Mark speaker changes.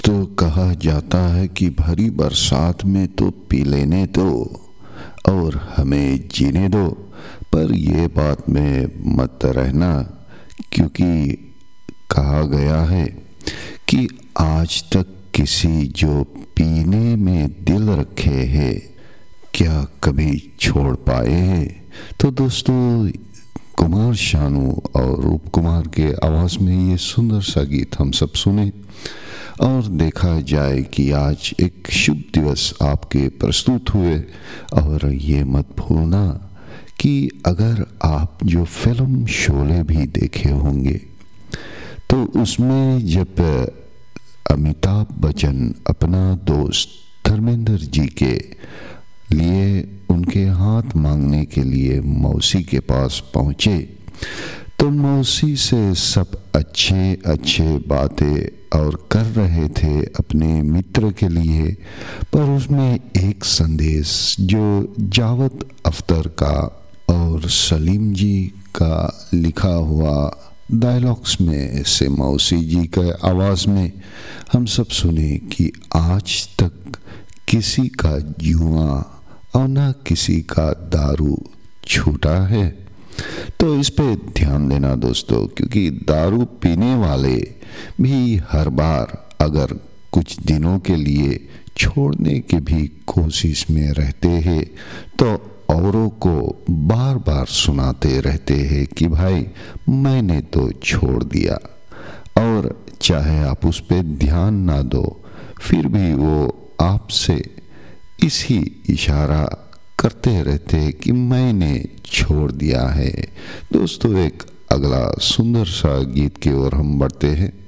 Speaker 1: तो कहा जाता है कि भरी बरसात में तो पी लेने दो और हमें जीने दो, पर ये बात में मत रहना, क्योंकि कहा गया है कि आज तक किसी जो पीने में दिल रखे है क्या कभी छोड़ पाए हैं। तो दोस्तों, कुमार शानू और रूप कुमार के आवाज़ में ये सुंदर सा गीत हम सब सुने और देखा जाए कि आज एक शुभ दिवस आपके प्रस्तुत हुए। और ये मत भूलना कि अगर आप जो फिल्म शोले भी देखे होंगे तो उसमें जब अमिताभ बच्चन अपना दोस्त धर्मेंद्र जी के लिए उनके हाथ मांगने के लिए मौसी के पास पहुँचे तो मौसी से सब अच्छे अच्छे बातें और कर रहे थे अपने मित्र के लिए, पर उसमें एक संदेश जो जावेद अख्तर का और सलीम जी का लिखा हुआ डायलॉग्स में से मौसी जी के आवाज़ में हम सब सुने कि आज तक किसी का जुआ और ना किसी का दारू छूटा है। तो इस पे ध्यान देना दोस्तों, क्योंकि दारू पीने वाले भी हर बार अगर कुछ दिनों के लिए छोड़ने की भी कोशिश में रहते हैं तो औरों को बार बार सुनाते रहते हैं कि भाई मैंने तो छोड़ दिया, और चाहे आप उस पे ध्यान ना दो फिर भी वो आपसे इसी इशारा करते रहते हैं कि मैंने छोड़ दिया है। दोस्तों, एक अगला सुंदर सा गीत की ओर हम बढ़ते हैं।